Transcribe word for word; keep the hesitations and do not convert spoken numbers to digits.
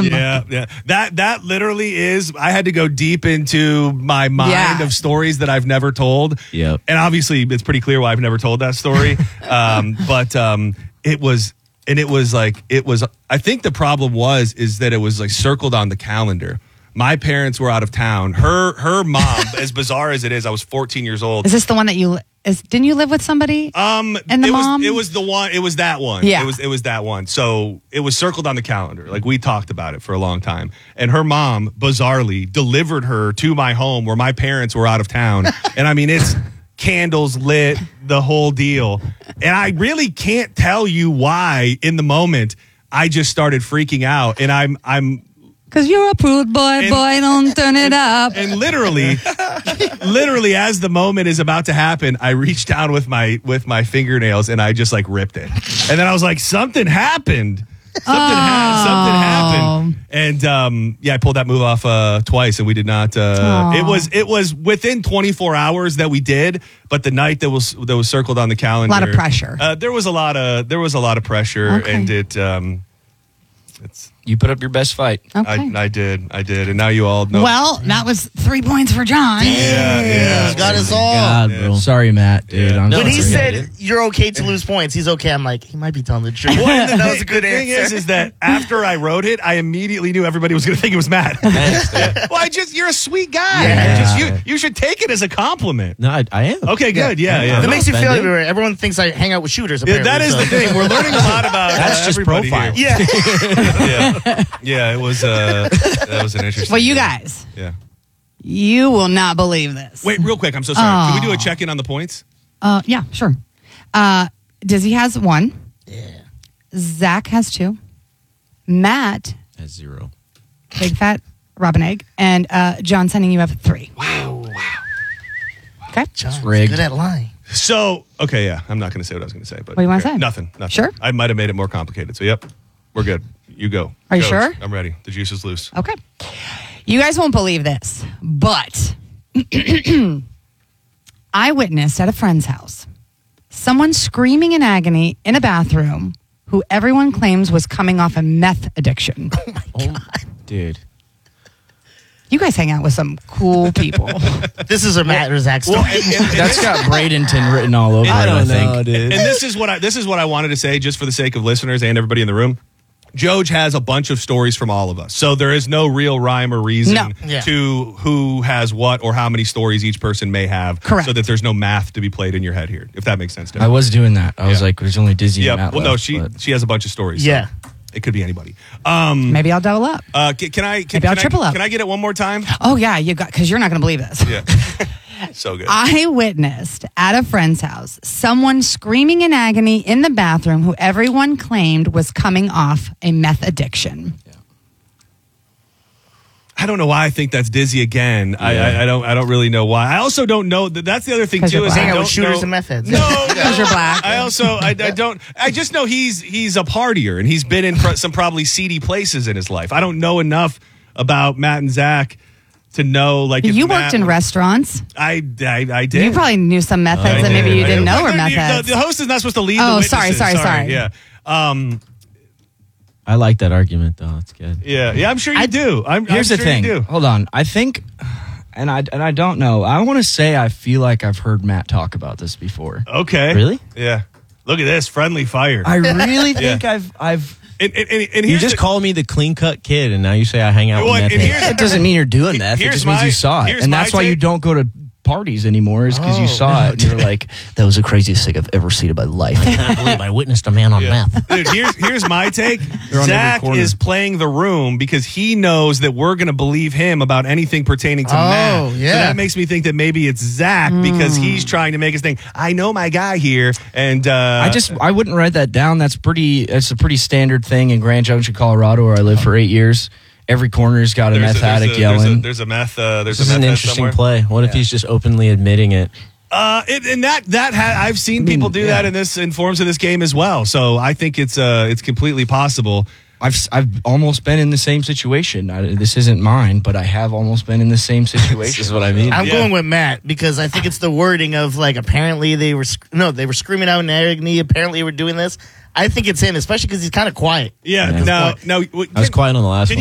him. Yeah, yeah. That that literally is. I had to go deep into my mind Yeah. of stories that I've never told. Yep. And obviously, it's pretty clear why I've never told that story. um, but um, it was, and it was like it was. I think the problem was is that it was like circled on the calendar. My parents were out of town. Her her mom, as bizarre as it is, I was fourteen years old. Is this the one that you is? Didn't you live with somebody? Um, and the it mom? was it was the one. It was that one. Yeah. it was it was that one. So it was circled on the calendar. Like we talked about it for a long time. And her mom, bizarrely, delivered her to my home where my parents were out of town. And I mean, it's candles lit, the whole deal. And I really can't tell you why. In the moment, I just started freaking out, and I'm I'm. Because you're a prude boy, And- boy, don't turn it up. And literally, literally, as the moment is about to happen, I reached down with my with my fingernails and I just like ripped it. And then I was like, something happened. Something, ha- something happened. And um, yeah, I pulled that move off uh, twice, and we did not. Uh, it was it was within twenty-four hours that we did, but the night that was that was circled on the calendar, A lot of pressure. Uh, there was a lot of there was a lot of pressure, Okay. and it. Um, it's. You put up your best fight. Okay. I, I did, I did, and now you all know. Well, that was three points for John. yeah, yeah, He's got us all. God, Yeah. bro. Sorry, Matt, dude. Yeah. I'm When sorry. he said you're okay to lose points, he's okay. I'm like, he might be telling the truth. Well, and the that was thing- a good the thing answer. is, is that after I wrote it, I immediately knew everybody was going to think it was Matt. Well, I just, you're a sweet guy. Yeah. I just, you, you should take it as a compliment. No, I, I am. Okay, good. Yeah, yeah. That makes you feel offended. like everyone thinks I hang out with shooters. Yeah, Apparently, that is so. the thing. We're learning a lot about That's uh, just everybody profile. here. Yeah. Yeah, yeah. It was. Uh, that was an interesting. Well, you thing. guys, Yeah. you will not believe this. Wait, real quick. I'm so sorry. Can we do a check in on the points? Uh, yeah, sure. Uh, Dizzy has one. Yeah. Zach has two. Matt, That's zero. big fat Robin egg, and uh, John sending you have three. Wow. Okay. John's rigged. good at lying. So, okay, yeah. I'm not going to say what I was going to say, but What do you wanna okay. say? Nothing. Nothing. Sure? I might have made it more complicated. So, yep, we're good. You go. Are you Coach, sure? I'm ready. The juice is loose. Okay. You guys won't believe this, but I witnessed at a friend's house someone screaming in agony in a bathroom who everyone claims was coming off a meth addiction. Oh, dude. You guys hang out with some cool people. This is a Matt or Zach story. Well, and- and- and That's this- got Bradenton written all over it, I think. And this is what I this is what I wanted to say, just for the sake of listeners and everybody in the room. Joj has a bunch of stories from all of us, so there is no real rhyme or reason No. Yeah. to who has what or how many stories each person may have. Correct. So that there's no math to be played in your head here, if that makes sense. I was doing that. I was Yeah. like, there's only Dizzy Yeah. and Matt Well, no, left, she but- she has a bunch of stories. so Yeah. it could be anybody. Um, Maybe I'll double up. uh, can, can I? Can, Maybe I'll can I- triple up. Can I get it one more time? Oh, yeah, you got, because you're not going to believe this. Yeah. So good. I witnessed at a friend's house someone screaming in agony in the bathroom who everyone claimed was coming off a meth addiction. I don't know why I think that's Dizzy again. I, I I don't I don't really know why. I also don't know that that's the other thing 'Cause too. you're Is black. I Hang out don't with shooters know- and meth heads. No, Because you're black. I also I, I don't I just know he's he's a partier and he's been in pro- some probably seedy places in his life. I don't know enough about Matt and Zach to know like if You Matt, worked in restaurants. I, I I did. You probably knew some meth heads I that maybe did. you I didn't did. know were The- meth the, heads. the host is not supposed to lead Oh, the sorry, witnesses. sorry, sorry. Yeah. Um. I like that argument, though. It's good. Yeah. Yeah. I'm sure you do. I'm, Here's I'm the sure thing. You do. Hold on. I think, and I and I don't know. I want to say I feel like I've heard Matt talk about this before. Okay. Really? Yeah. Look at this friendly fire. I really Yeah. think I've I've. and, and, and, and You here's just the, called me the clean cut kid, and now you say I hang out Well, with and meth here's- heads. It doesn't mean you're doing that. It Here's just means my- you saw it, here's and my that's why you take. don't go to parties anymore. Is because you Oh, saw it, and you're like, that was the craziest thing I've ever seen in my life. I can't believe I witnessed a man on Yeah. meth. Dude, here's here's my take. They're on every Zach corner. is playing the room because he knows that we're going to believe him about anything pertaining to Oh, Matt. yeah. So that makes me think that maybe it's Zach because he's trying to make us think, I know my guy here. And uh, I just I wouldn't write that down. That's pretty. It's a pretty standard thing in Grand Junction, Colorado, where I lived for eight years. Every corner's got a there's meth there's addict there's yelling. A, there's a meth. Uh, there's This is a an meth head interesting somewhere. play. What if he's just openly admitting it? Uh, it, and that that ha- I've seen people do that in this in forms of this game as well. So I think it's uh it's completely possible. I've I've almost been in the same situation. I, this isn't mine, but I have almost been in the same situation. This is what I mean. I'm Yeah. going with Matt because I think it's the wording of like apparently they were sc- no they were screaming out in agony. Apparently they were doing this. I think it's him, especially because he's kind of quiet. Yeah. Yeah. Now now I was quiet on the last Can one.